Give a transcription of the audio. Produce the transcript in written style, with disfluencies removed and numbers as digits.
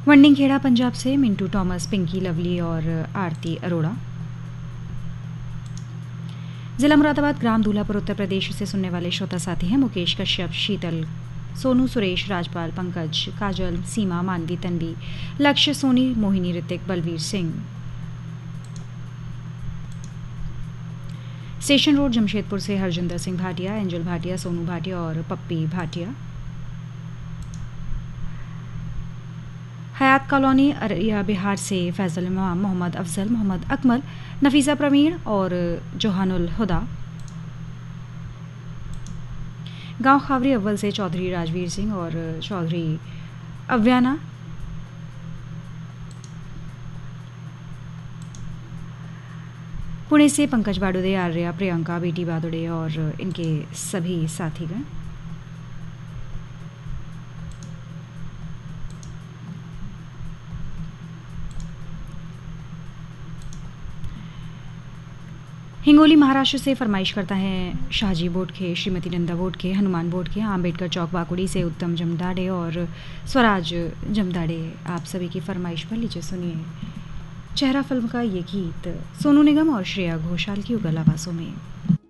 वंडिंगखेड़ा पंजाब से Mintu Thomas, Pinky lovely और आरती अरोड़ा। जिला मुरादाबाद, ग्राम दूल्हापुर, उत्तर प्रदेश से सुनने वाले श्रोता साथी हैं मुकेश कश्यप, शीतल, सोनू, सुरेश, राजपाल, पंकज, काजल, सीमा, मानवी, तन्वी, लक्ष्य, सोनी, मोहिनी, ऋतिक, बलवीर सिंह। स्टेशन रोड, जमशेदपुर से हरजिंदर सिंह भाटिया, एंजल भाटिया, सोनू भाटिया और पप्पी भाटिया। हयात कॉलोनी, अररिया, बिहार से फैजल इमाम, मोहम्मद अफजल, मोहम्मद अकमल, नफीसा प्रवीण और जोहानुल हुदा। गांव खावरी अव्वल से चौधरी राजवीर सिंह और चौधरी अव्याना। पुणे से पंकज बाडुदे, आर्या, प्रियंका, बेटी बादुड़े और इनके सभी साथीगण। हिंगोली महाराष्ट्र से फरमाइश करता है शाहजी बोडखे, श्रीमती नंदा बोडखे, हनुमान बोडखे, आम्बेडकर चौक बाकुड़ी से उत्तम जमदाड़े और स्वराज जमदाड़े। आप सभी की फरमाइश पर लीजिए सुनिए चेहरा फिल्म का ये गीत सोनू निगम और श्रेया घोषाल की उगल आवाज़ों में।